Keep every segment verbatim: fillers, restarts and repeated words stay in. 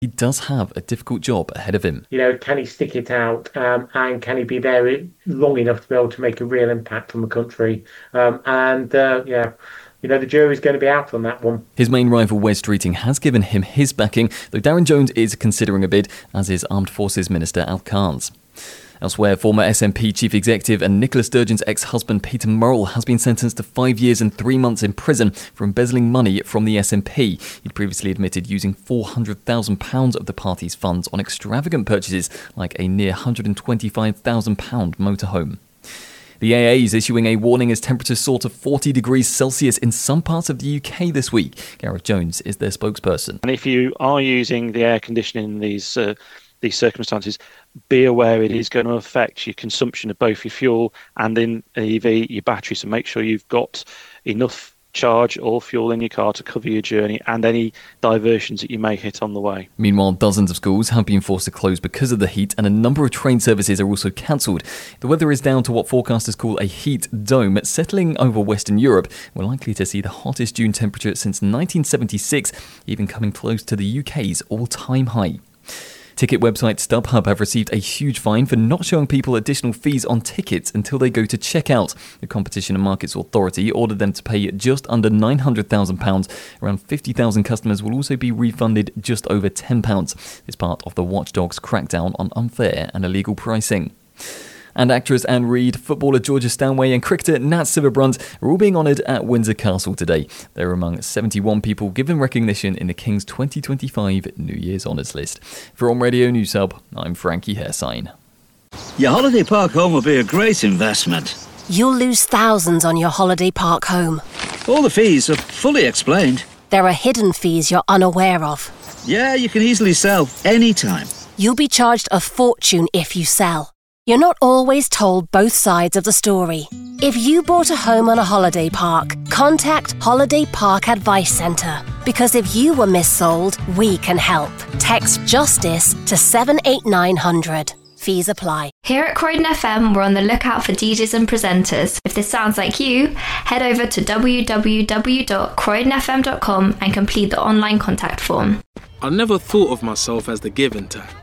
He does have a difficult job ahead of him. You know, can he stick it out um, and can he be there long enough to be able to make a real impact on the country? Um, and, uh, yeah, you know, the jury's going to be out on that one. His main rival, Wes Streeting, has given him his backing, though Darren Jones is considering a bid, as is Armed Forces Minister Al Carnes. Elsewhere, former S N P chief executive and Nicola Sturgeon's ex-husband Peter Murrell has been sentenced to five years and three months in prison for embezzling money from the S N P. He'd previously admitted using four hundred thousand pounds of the party's funds on extravagant purchases like a near one hundred twenty-five thousand pounds motorhome. The A A is issuing a warning as temperatures soar to forty degrees Celsius in some parts of the U K this week. Gareth Jones is their spokesperson. And if you are using the air conditioning in these uh, these circumstances, be aware it is going to affect your consumption of both your fuel and in E V, your battery. So make sure you've got enough charge or fuel in your car to cover your journey and any diversions that you may hit on the way. Meanwhile, dozens of schools have been forced to close because of the heat, and a number of train services are also cancelled. The weather is down to what forecasters call a heat dome, settling over Western Europe. We're likely to see the hottest June temperature since nineteen seventy-six, even coming close to the U K's all-time high. Ticket website StubHub have received a huge fine for not showing people additional fees on tickets until they go to checkout. The Competition and Markets Authority ordered them to pay just under nine hundred thousand pounds. Around fifty thousand customers will also be refunded just over ten pounds. It's part of the Watchdog's crackdown on unfair and illegal pricing. And actress Anne Reid, footballer Georgia Stanway and cricketer Nat Sciver-Brunt are all being honoured at Windsor Castle today. They're among seventy-one people given recognition in the King's twenty twenty-five New Year's Honours list. For On Radio News Hub, I'm Frankie Hairsign. Your holiday park home will be a great investment. You'll lose thousands on your holiday park home. All the fees are fully explained. There are hidden fees you're unaware of. Yeah, you can easily sell anytime. You'll be charged a fortune if you sell. You're not always told both sides of the story. If you bought a home on a holiday park, contact Holiday Park Advice Centre. Because if you were missold, we can help. Text JUSTICE to seven eight nine hundred. Fees apply. Here at Croydon F M, we're on the lookout for D Js and presenters. If this sounds like you, head over to w w w dot croydon f m dot com and complete the online contact form. I never thought of myself as the giving type.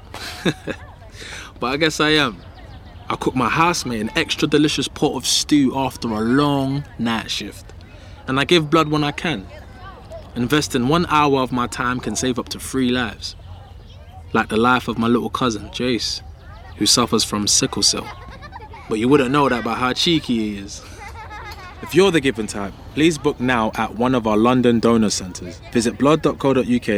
But I guess I am. I cook my housemate an extra delicious pot of stew after a long night shift. And I give blood when I can. Investing one hour of my time can save up to three lives. Like the life of my little cousin, Jace, who suffers from sickle cell. But you wouldn't know that by how cheeky he is. If you're the giving type, please book now at one of our London donor centres. Visit blood dot co dot u k